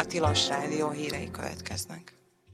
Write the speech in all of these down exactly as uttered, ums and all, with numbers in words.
Tilos Rádió hírei következnek.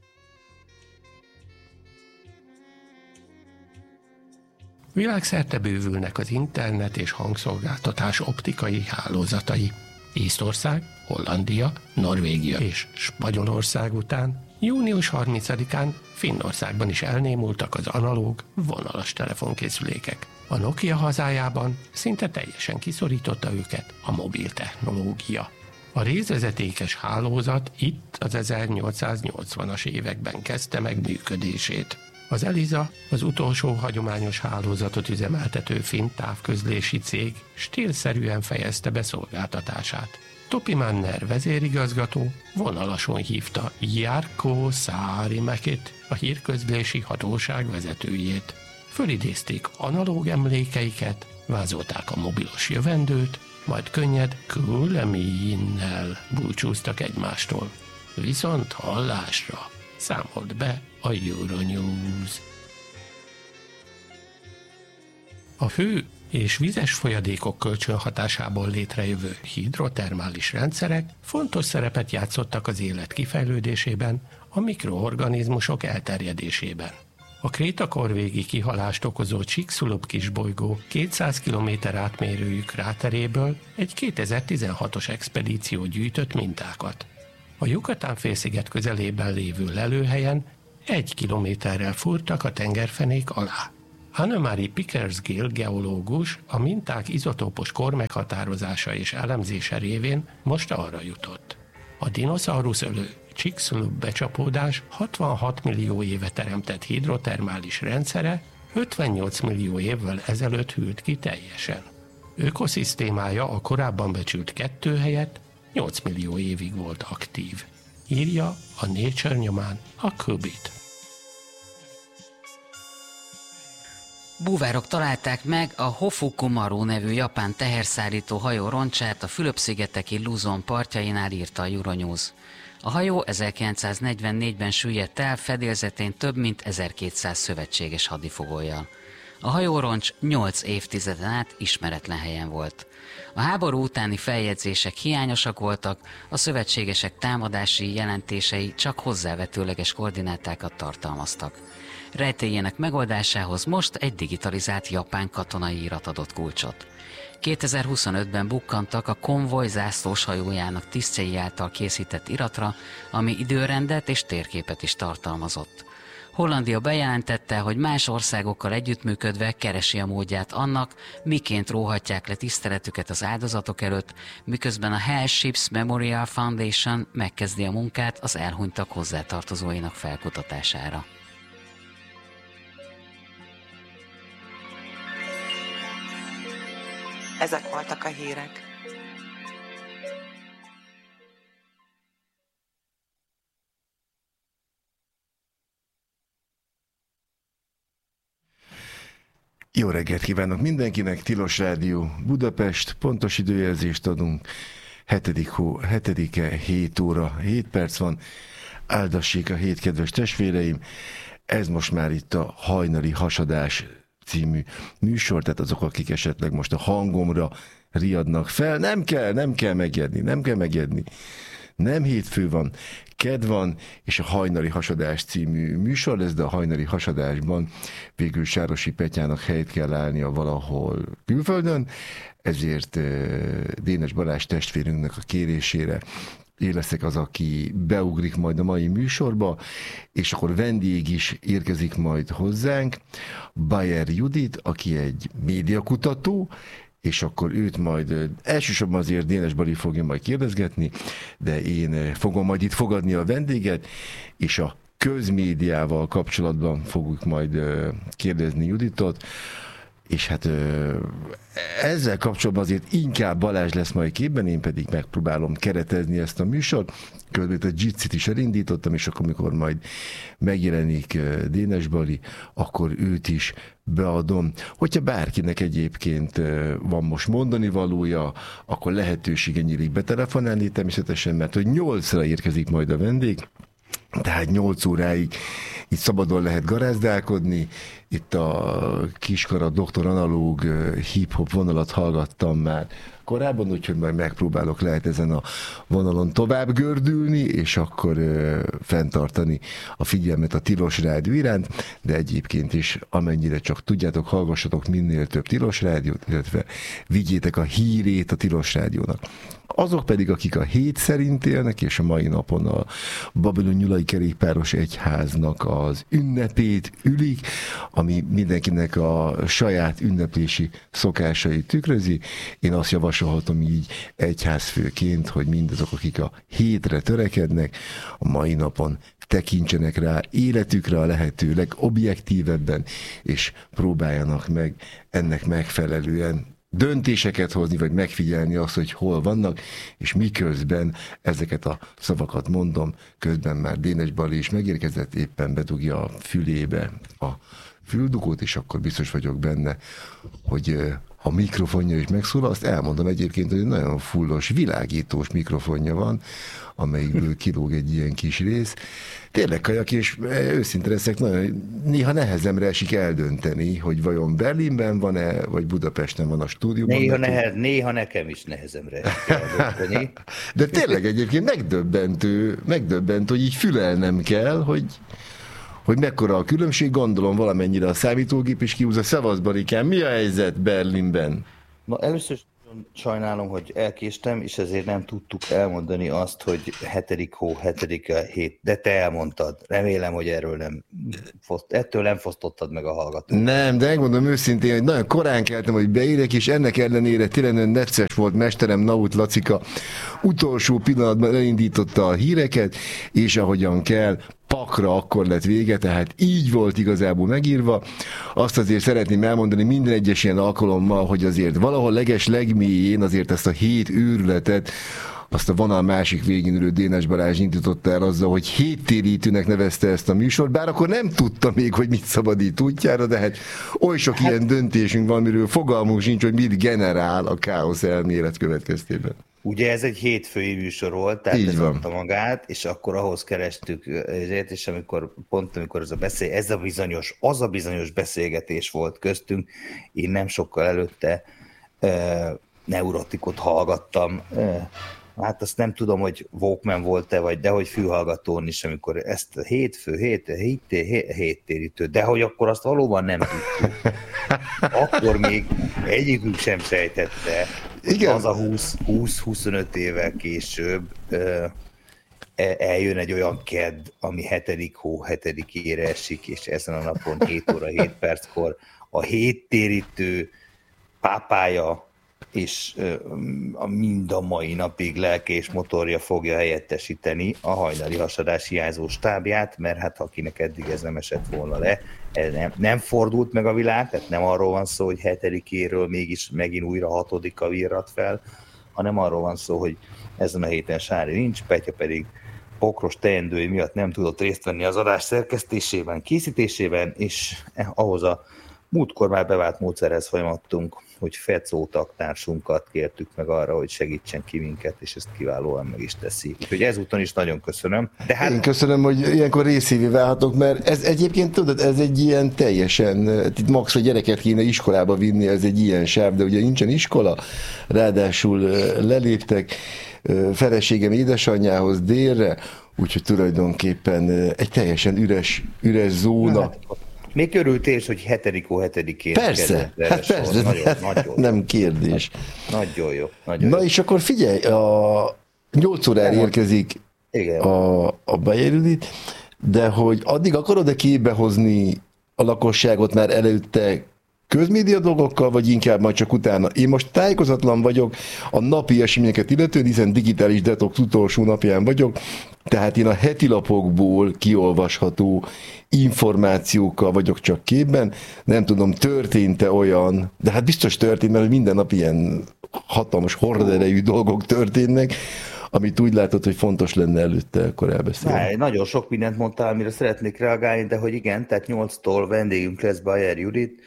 Világszerte bővülnek az internet és hangszolgáltatás optikai hálózatai. Észtország, Hollandia, Norvégia és Spanyolország után június harmincadikán Finnországban is elnémultak az analóg, vonalas telefonkészülékek. A Nokia hazájában szinte teljesen kiszorította őket a mobil technológia. A részvezetékes hálózat itt az ezernyolcszáznyolcvanas években kezdte meg működését. Az Elisa, az utolsó hagyományos hálózatot üzemeltető finn távközlési cég stílszerűen fejezte be szolgáltatását. Topi Manner vezérigazgató vonalason hívta Jarkko Saarimäkit, a hírközlési hatóság vezetőjét. Fölidézték analóg emlékeiket, vázolták a mobilos jövendőt, majd könnyed küleményinnel búcsúztak egymástól. Viszont hallásra számolt be a Euronews. A hő és vizes folyadékok kölcsönhatásából létrejövő hidrotermális rendszerek fontos szerepet játszottak az élet kifejlődésében, a mikroorganizmusok elterjedésében. A krétakorvégi kihalást okozó Chicxulub kisbolygó kétszáz kilométer átmérőjű kráteréből egy kétezer-tizenhatos expedíció gyűjtött mintákat. A Yucatán-félsziget közelében lévő lelőhelyen egy kilométerrel fúrtak a tengerfenék alá. Annemarie Pickersgill geológus a minták izotópos kor meghatározása és elemzése révén most arra jutott. A dinoszauruszölő Chicxulub becsapódás hatvanhat millió éve teremtett hidrotermális rendszere ötvennyolc millió évvel ezelőtt hűlt ki teljesen. Ökoszisztémája a korábban becsült kettő helyett nyolc millió évig volt aktív. Írja a Nature nyomán a Kubit. Búvárok találták meg a Hofukumaru nevű japán teherszállító hajó roncsát a Fülöp-szigeteki Luzon partjainál, írta a Euronews. A hajó ezerkilencszáznegyvennégyben süllyedt el, fedélzetén több mint ezerkétszáz szövetséges hadifogolyjal. A hajóroncs nyolc évtizeden át ismeretlen helyen volt. A háború utáni feljegyzések hiányosak voltak, a szövetségesek támadási jelentései csak hozzávetőleges koordinátákat tartalmaztak. Rejtélyének megoldásához most egy digitalizált japán katonai irat adott kulcsot. kétezer-huszonötben bukkantak a konvoj zászlós hajójának tisztjei által készített iratra, ami időrendet és térképet is tartalmazott. Hollandia bejelentette, hogy más országokkal együttműködve keresi a módját annak, miként róhatják le tiszteletüket az áldozatok előtt, miközben a Hell Ships Memorial Foundation megkezdi a munkát az elhunytak hozzátartozóinak felkutatására. Ezek voltak a hírek. Jó reggelt kívánok mindenkinek, Tilos Rádió Budapest, pontos időjelzést adunk, hetedik hó, hetedike, hét óra, hét perc van, áldassék a hét, kedves testvéreim, ez most már itt a Hajnali Hasadás című műsor, tehát azok, akik esetleg most a hangomra riadnak fel, nem kell, nem kell megijedni, nem kell megijedni. Nem hétfő van, kedd van, és a Hajnali Hasadás című műsor lesz, de a Hajnali Hasadásban végül Sárosi Petyának helyt kell állnia valahol külföldön, ezért Dénes Balázs testvérünknek a kérésére én leszek az, aki beugrik majd a mai műsorba, és akkor vendég is érkezik majd hozzánk, Bayer Judit, aki egy médiakutató, és akkor őt majd elsősorban azért Dénes Bali fogja majd kérdezgetni, de én fogom majd itt fogadni a vendéget, és a közmédiával kapcsolatban fogjuk majd kérdezni Juditot, és hát ezzel kapcsolatban azért inkább Balázs lesz majd képben, én pedig megpróbálom keretezni ezt a műsort. Közben a Jitsit is elindítottam, és akkor, amikor majd megjelenik Dénes Bali, akkor őt is beadom. Hogyha bárkinek egyébként van most mondani valója, akkor lehetősége nyílik betelefonálni természetesen, mert hogy nyolcra érkezik majd a vendég, tehát nyolc óráig itt szabadon lehet garázdálkodni. Itt a Kiskara doktor analóg hip-hop vonalat hallgattam már korábban, úgyhogy majd megpróbálok lehet ezen a vonalon tovább gördülni, és akkor ö, fenntartani a figyelmet a Tilos Rádió iránt, de egyébként is amennyire csak tudjátok, hallgassatok minél több Tilos Rádiót, illetve vigyétek a hírét a Tilos Rádiónak. Azok pedig, akik a hét szerint élnek, és a mai napon a Babilon Nyulai Kerékpáros Egyháznak az ünnepét ülik, ami mindenkinek a saját ünneplési szokásait tükrözi. Én azt javasolhatom így egyházfőként, hogy mindazok, akik a hétre törekednek, a mai napon tekintsenek rá életükre a lehető legobjektívebben, és próbáljanak meg ennek megfelelően döntéseket hozni, vagy megfigyelni azt, hogy hol vannak, és miközben ezeket a szavakat mondom, közben már Dénes Bali is megérkezett, éppen bedugja a fülébe a füldugót, és akkor biztos vagyok benne, hogy a mikrofonja is megszólal. Azt elmondom egyébként, hogy nagyon fullos, világítós mikrofonja van, amelyikből kilóg egy ilyen kis rész. Tényleg kajak, és őszinte leszek, nagyon, néha nehezemre esik eldönteni, hogy vajon Berlinben van-e, vagy Budapesten van a stúdióban. Néha, nehez, néha nekem is nehezemre esik eldönteni. De tényleg egyébként megdöbbentő, megdöbbentő, hogy így fülelnem kell, hogy, hogy mekkora a különbség, gondolom valamennyire a számítógép is kihúzza. Szevasz Barikám, mi a helyzet Berlinben? Na, először sajnálom, hogy elkéstem, és ezért nem tudtuk elmondani azt, hogy hetedik hó, hetedik hét, de te elmondtad. Remélem, hogy erről nem, ettől nem fosztottad meg a hallgatót. Nem, de megmondom őszintén, hogy nagyon korán keltem, hogy beérek, és ennek ellenére tényleg nagyon necces volt mesterem, Naut Lacika utolsó pillanatban elindította a híreket, és ahogyan kell, pakra akkor lett vége, tehát így volt igazából megírva. Azt azért szeretném elmondani minden egyes ilyen alkalommal, hogy azért valahol leges legmélyén azért ezt a hét őrületet, azt a vonal másik végén ülő Dénes Balázs indította el azzal, hogy héttérítőnek nevezte ezt a műsort, bár akkor nem tudta még, hogy mit szabadít útjára, de hát oly sok hát... ilyen döntésünk van, miről fogalmunk sincs, hogy mit generál a káosz elmélet következtében. Ugye ez egy hétfői műsor volt, tehát így ez van. adta magát, és akkor ahhoz kerestük ezért, és amikor, pont amikor ez a, beszél, ez a bizonyos, az a bizonyos beszélgetés volt köztünk, én nem sokkal előtte e, neurotikot hallgattam, e, hát azt nem tudom, hogy Walkman volt-e, vagy de hogy fülhallgatón is, amikor ezt a hétfő, hét, hét, hét, héttérítő, de hogy akkor azt valóban nem tudtuk. Akkor még egyikük sem sejtette, igen. Az a húsz-huszonöt évvel később eljön egy olyan kedd, ami hetedik hó hetedikére esik, és ezen a napon hét óra hét perckor a héttérítő pápája és a mind a mai napig lelke és motorja fogja helyettesíteni a hajnali hasadás hiányzó stábját, mert hát akinek eddig ez nem esett volna le, ez nem, nem fordult meg a világ, tehát nem arról van szó, hogy hetedikéről mégis megint újra hatodika virrat fel, hanem arról van szó, hogy ezen a héten Sári nincs, Petya pedig pokros teendői miatt nem tudott részt venni az adás szerkesztésében, készítésében, és ahhoz a múltkor már bevált módszerhez folyamodtunk, hogy Fecó társunkat kértük meg arra, hogy segítsen ki minket, és ezt kiválóan meg is teszi. Úgyhogy ezúton is nagyon köszönöm. De hát... Én köszönöm, hogy ilyenkor részévé válhatok, mert ez egyébként, tudod, ez egy ilyen teljesen, itt max, a gyereket kéne iskolába vinni, ez egy ilyen sáv, de ugye nincsen iskola, ráadásul leléptek feleségem édesanyjához délre, úgyhogy tulajdonképpen egy teljesen üres, üres zóna. Hát, még örültél, hogy hetedik hó hetedikén. Persze, hát persze, nagyon, nagyon nem kérdés. Nagyon jó. Nagyon Na jó. és akkor figyelj, a nyolc órára érkezik igen. a, a Bejerülit, de hogy addig akarod-e képbe hozni a lakosságot már előtte közmédia dolgokkal, vagy inkább majd csak utána? Én most tájékozatlan vagyok a napi eseményeket illetően, hiszen digitális detox utolsó napján vagyok, tehát én a heti lapokból kiolvasható információkkal vagyok csak képben. Nem tudom, történt-e olyan, de hát biztos történt, mert minden nap ilyen hatalmas horderejű dolgok történnek, amit úgy látod, hogy fontos lenne előtte akkor elbeszélni. Na, nagyon sok mindent mondtál, amire szeretnék reagálni, de hogy igen, tehát nyolctól vendégünk lesz Bajer Judit,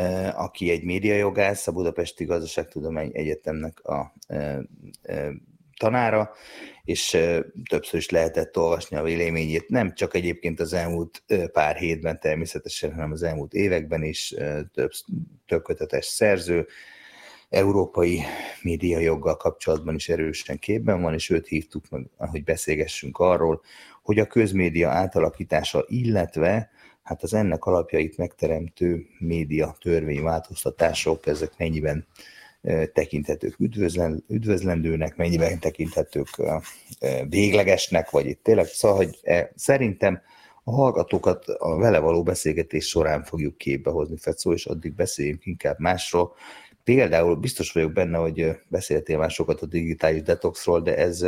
aki egy médiajogász, a Budapesti Gazdaságtudományi Egyetemnek a tanára, és többször is lehetett olvasni a véleményét, nem csak egyébként az elmúlt pár hétben természetesen, hanem az elmúlt években is több, több kötetes szerző, európai médiajoggal kapcsolatban is erősen képben van, és őt hívtuk meg, hogy beszélgessünk arról, hogy a közmédia átalakítása, illetve hát az ennek alapjait megteremtő média törvényváltoztatások, ezek mennyiben tekinthetők üdvözlen, üdvözlendőnek, mennyiben tekinthetők véglegesnek, vagy itt tényleg, szóval, hogy szerintem a hallgatókat a vele való beszélgetés során fogjuk képbe hozni, Fecó, és addig beszéljünk inkább másról. Például biztos vagyok benne, hogy beszéltél már sokat a digitális detoxról, de ez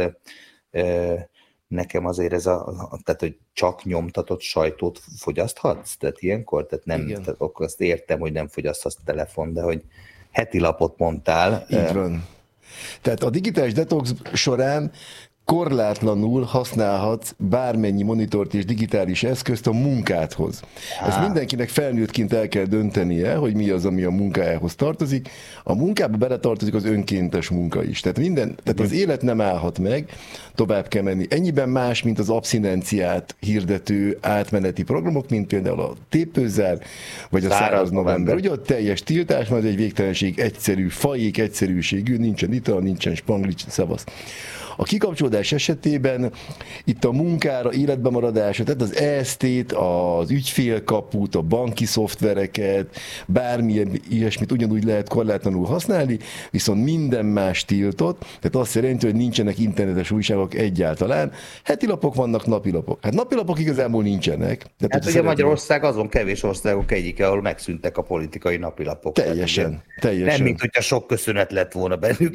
nekem azért ez a, tehát, hogy csak nyomtatott sajtót fogyaszthatsz? Tehát ilyenkor? Tehát nem, tehát akkor azt értem, hogy nem fogyaszthatsz telefon, de hogy heti lapot mondtál. Így van. Tehát a digitális detox során korlátlanul használhatsz bármennyi monitort és digitális eszközt a munkádhoz. Há. Ezt mindenkinek felnőttként el kell döntenie, hogy mi az, ami a munkájához tartozik. A munkába beletartozik az önkéntes munka is. Tehát, minden, tehát az élet nem állhat meg, tovább kell menni. Ennyiben más, mint az abszinenciát hirdető átmeneti programok, mint például a tépőzár, vagy a száraz, száraz november. Ugye a teljes tiltás, majd egy végtelenség egyszerű, fajék egyszerűségű, nincsen ital, nincsen spanglics, szavasz. A kikapcsolódás esetében itt a munkára, életbe maradásra, tehát az é es té-t, az ügyfélkaput, a banki szoftvereket, bármilyen ilyesmit ugyanúgy lehet korlátlanul használni, viszont minden más tiltott, tehát azt jelenti, hogy nincsenek internetes újságok egyáltalán. Heti lapok vannak, napilapok. Hát napilapok igazából nincsenek. Tehát, hát ugye Magyarország azon kevés országok egyike, ahol megszűntek a politikai napilapok. Teljesen, tehát, teljesen. Nem, mint hogyha sok köszönet lett volna bennük,